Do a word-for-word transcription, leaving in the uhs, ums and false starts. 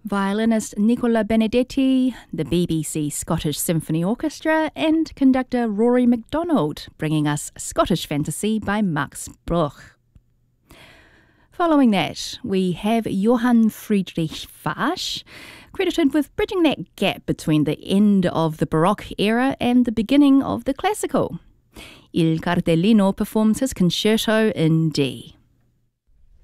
violinist Nicola Benedetti, the B B C Scottish Symphony Orchestra, and conductor Rory MacDonald, bringing us Scottish Fantasy by Max Bruch. Following that, we have Johann Friedrich Fasch, credited with bridging that gap between the end of the Baroque era and the beginning of the Classical. Il Cardellino performs his concerto in D.